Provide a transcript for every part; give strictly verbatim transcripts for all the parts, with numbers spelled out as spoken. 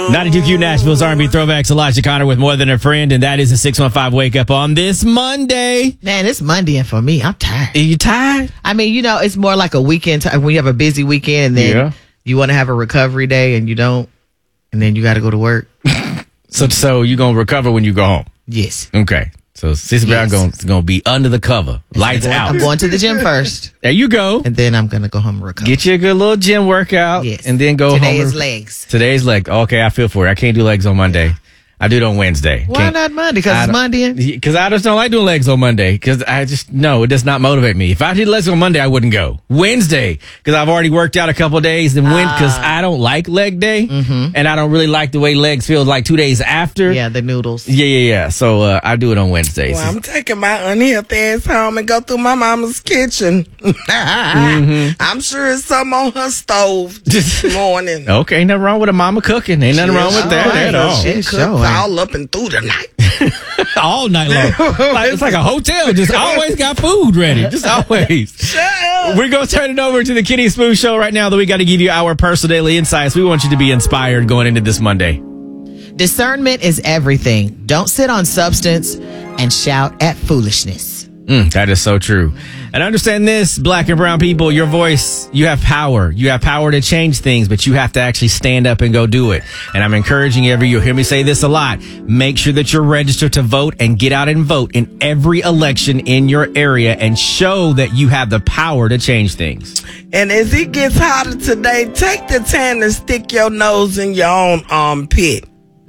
ninety-two Q Nashville's R and B Throwbacks. Elijah Connor with More Than a Friend, and that is a six one five Wake Up on this Monday. Man, it's Monday, and for me, I'm tired. Are you tired? I mean, you know, it's more like a weekend time when you have a busy weekend, and then Yeah. you want to have a recovery day, and you don't, and then you got to go to work. So, so you're going to recover when you go home? Yes. Okay. So, Sissy Brown Yes. going going to be under the cover. Lights I'm going, out. I'm going to the gym first, There you go. and then I'm going to go home and recover. Get you a good little gym workout. Yes. And then go Today home. is legs. Today's leg. Okay, I feel for it. I can't do legs on Monday. I do it on Wednesday. Why Can't- not Monday? Because I it's don't- Monday. Because I just don't like doing legs on Monday. Because I just, no, it does not motivate me. If I did legs on Monday, I wouldn't go. Wednesday, because I've already worked out a couple of days and went because I don't like leg day. Mm-hmm. And I don't really like the way legs feel like two days after. Yeah, the noodles. Yeah, yeah, yeah. So uh, I do it on Wednesdays. Well, I'm taking my unhealthy ass home and go through my mama's kitchen. Mm-hmm. I'm sure it's something on her stove this morning. Okay, ain't nothing wrong with a mama cooking. Ain't nothing wrong with that right. at all. She She cooks sure ain't. all up and through the night. All night long. Like, it's like a hotel. Just always got food ready. Just always. Shut up. We're going to turn it over to the Kitty Spoon Show right now that we got to give you our personal daily insights. We want you to be inspired going into this Monday. Discernment is everything. Don't sit on substance and shout at foolishness. Mm, that is so true. And understand this, black and brown people, your voice, you have power. You have power to change things, but you have to actually stand up and go do it. And I'm encouraging every, you'll hear me say this a lot. Make sure that you're registered to vote and get out and vote in every election in your area and show that you have the power to change things. And as it gets hotter today, take the time to stick your nose in your own armpit.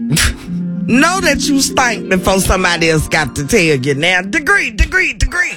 Know that you stink before somebody else got to tell you now. Degree, degree, degree.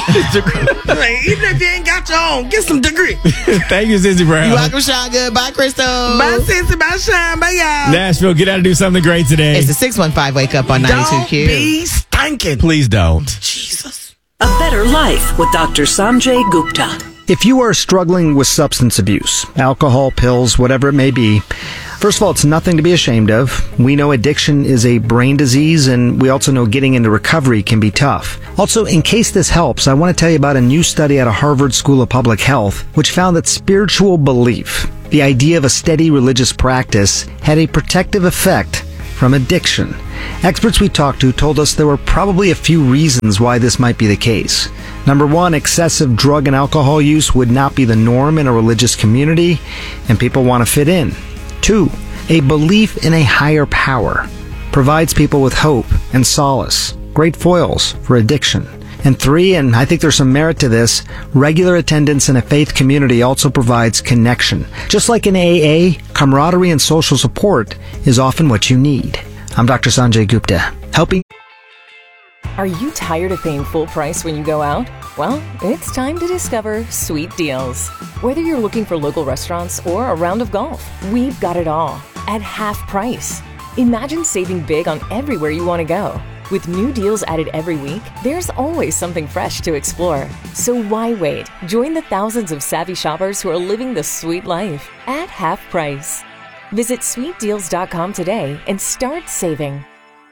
Like, even if you ain't got your own, get some degree. Thank you, Sissy Brown. You welcome, Sean. Good. Bye, Crystal. Bye, Sissy. Bye, Shine. Bye, y'all. Nashville, get out and do something great today. It's the six one five Wake Up on ninety-two Don't Q. be stinking. Please don't. Jesus. A Better Life with Doctor Sanjay Gupta. If you are struggling with substance abuse, alcohol, pills, whatever it may be, first of all, it's nothing to be ashamed of. We know addiction is a brain disease, and we also know getting into recovery can be tough. Also, in case this helps, I want to tell you about a new study out of Harvard School of Public Health, which found that spiritual belief, the idea of a steady religious practice, had a protective effect from addiction. Experts we talked to told us there were probably a few reasons why this might be the case. Number one, excessive drug and alcohol use would not be the norm in a religious community, and people want to fit in. Two, a belief in a higher power provides people with hope and solace, great foils for addiction. And three, and I think there's some merit to this, regular attendance in a faith community also provides connection. Just like in A A, camaraderie and social support is often what you need. I'm Doctor Sanjay Gupta, helping. Are you tired of paying full price when you go out? Well, it's time to discover Sweet Deals. Whether you're looking for local restaurants or a round of golf, we've got it all at half price. Imagine saving big on everywhere you want to go. With new deals added every week, there's always something fresh to explore. So why wait? Join the thousands of savvy shoppers who are living the sweet life at half price. Visit sweet deals dot com today and start saving.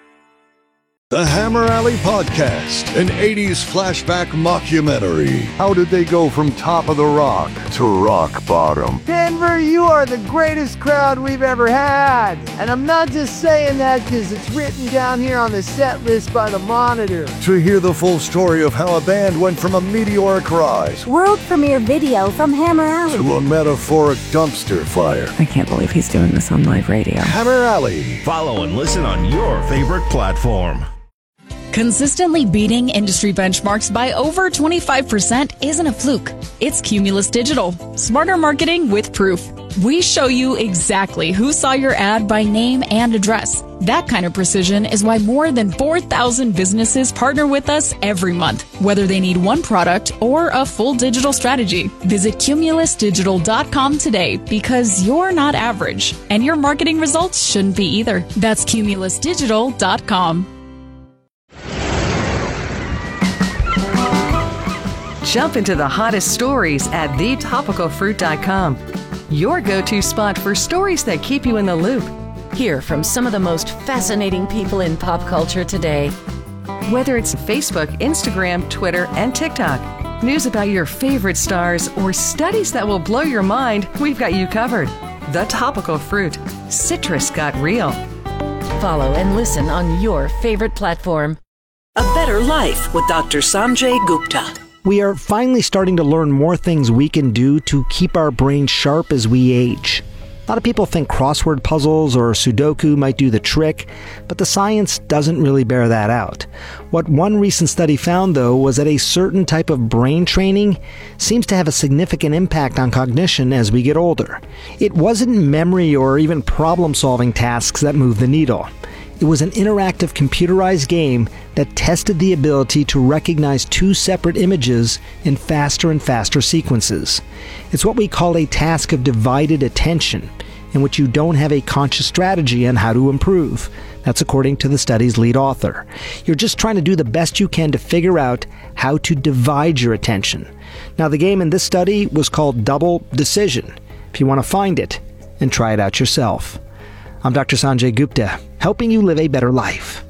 The Hammer Alley Podcast, an eighties flashback mockumentary. How did they go from top of the rock to rock bottom? Denver, you are the greatest crowd we've ever had. And I'm not just saying that because it's written down here on the set list by the Monitor. To hear the full story of how a band went from a meteoric rise World premiere video from Hammer Alley to a metaphoric dumpster fire. I can't believe he's doing this on live radio. Hammer Alley. Follow and listen on your favorite platform. Consistently beating industry benchmarks by over twenty-five percent isn't a fluke. It's Cumulus Digital. Smarter marketing with proof. We show you exactly who saw your ad by name and address. That kind of precision is why more than four thousand businesses partner with us every month, whether they need one product or a full digital strategy. Visit cumulus digital dot com today because you're not average, and your marketing results shouldn't be either. That's cumulus digital dot com. Jump into the hottest stories at the topical fruit dot com. Your go-to spot for stories that keep you in the loop. Hear from some of the most fascinating people in pop culture today. Whether it's Facebook, Instagram, Twitter, and TikTok, news about your favorite stars, or studies that will blow your mind, we've got you covered. The Topical Fruit. Citrus got real. Follow and listen on your favorite platform. A Better Life with Doctor Sanjay Gupta. We are finally starting to learn more things we can do to keep our brains sharp as we age. A lot of people think crossword puzzles or Sudoku might do the trick, but the science doesn't really bear that out. What one recent study found, though, was that a certain type of brain training seems to have a significant impact on cognition as we get older. It wasn't memory or even problem-solving tasks that moved the needle. It was an interactive computerized game that tested the ability to recognize two separate images in faster and faster sequences. It's what we call a task of divided attention, in which you don't have a conscious strategy on how to improve. That's according to the study's lead author. You're just trying to do the best you can to figure out how to divide your attention. Now, the game in this study was called Double Decision. If you want to find it and try it out yourself. I'm Doctor Sanjay Gupta, helping you live a better life.